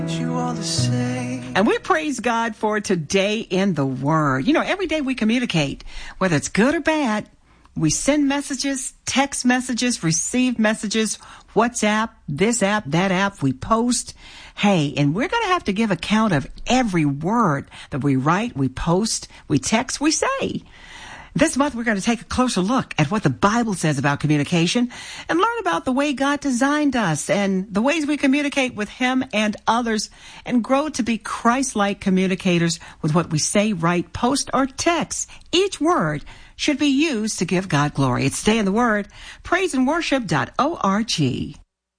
You are the same. And we praise God for today in the Word. You know, every day we communicate, whether it's good or bad. We send messages, text messages, receive messages, WhatsApp, this app, that app. We post. Hey, and we're going to have to give account of every word that we write, we post, we text, we say. This month, we're going to take a closer look at what the Bible says about communication and learn about the way God designed us and the ways we communicate with Him and others and grow to be Christ-like communicators with what we say, write, post, or text. Each word should be used to give God glory. It's Stay in the Word, praiseandworship.org.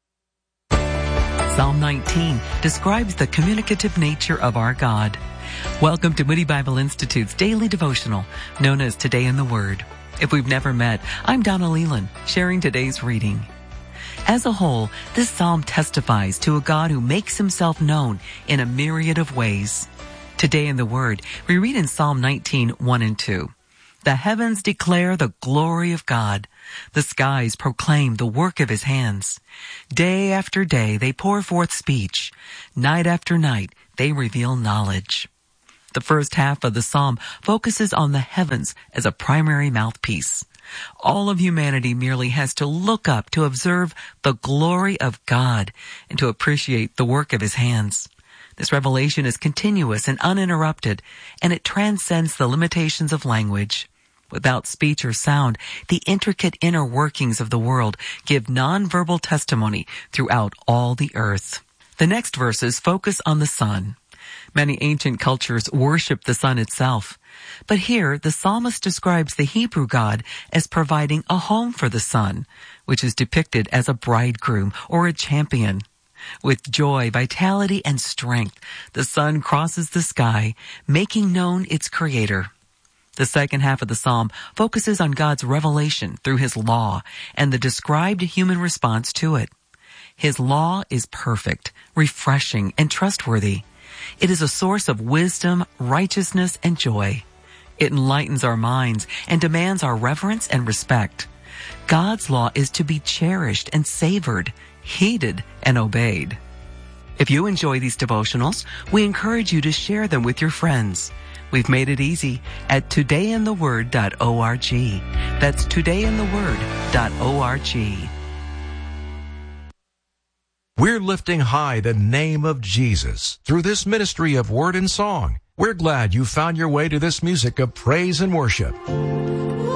Psalm 19 describes the communicative nature of our God. Welcome to Moody Bible Institute's daily devotional, known as Today in the Word. If we've never met, I'm Donna Leland, sharing today's reading. As a whole, this psalm testifies to a God who makes himself known in a myriad of ways. Today in the Word, we read in Psalm 19, 1 and 2. The heavens declare the glory of God. The skies proclaim the work of his hands. Day after day they pour forth speech. Night after night they reveal knowledge. The first half of the psalm focuses on the heavens as a primary mouthpiece. All of humanity merely has to look up to observe the glory of God and to appreciate the work of his hands. This revelation is continuous and uninterrupted, and it transcends the limitations of language. Without speech or sound, the intricate inner workings of the world give nonverbal testimony throughout all the earth. The next verses focus on the sun. Many ancient cultures worship the sun itself. But here, the psalmist describes the Hebrew God as providing a home for the sun, which is depicted as a bridegroom or a champion. With joy, vitality, and strength, the sun crosses the sky, making known its creator. The second half of the psalm focuses on God's revelation through his law and the described human response to it. His law is perfect, refreshing, and trustworthy. It is a source of wisdom, righteousness, and joy. It enlightens our minds and demands our reverence and respect. God's law is to be cherished and savored, heeded, and obeyed. If you enjoy these devotionals, we encourage you to share them with your friends. We've made it easy at todayintheword.org. That's todayintheword.org. We're lifting high the name of Jesus through this ministry of word and song. We're glad you found your way to this music of praise and worship.